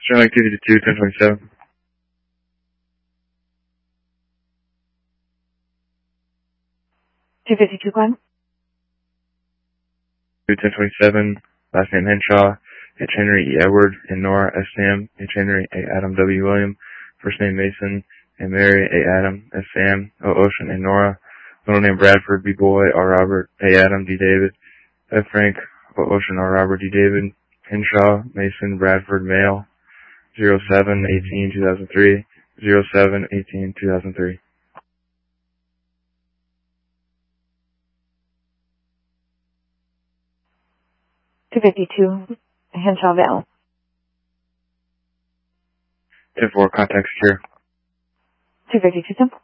Starlink 252, 1027. 252, Glenn. 1027, last name Henshaw, H. Henry E. Edward, and Nora S. Sam, H. Henry A. Adam W. William, first name Mason, and Mary A. Adam S. Sam, O. Ocean, and Nora, middle name Bradford B. Boy, R. Robert, A. Adam, D. David, F. Frank, O. Ocean, R. Robert, D. David, Henshaw, Mason, Bradford, male, 07-18-2003, 07-18-2003. 252, Henshaw Vale. 10-4, contact secure. 252, Simple.